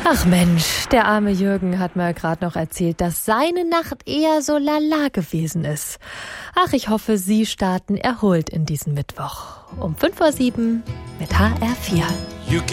Ach Mensch, der arme Jürgen hat mir gerade noch erzählt, dass seine Nacht eher so lala gewesen ist. Ach, ich hoffe, Sie starten erholt in diesen Mittwoch. Um 5:07 mit HR4.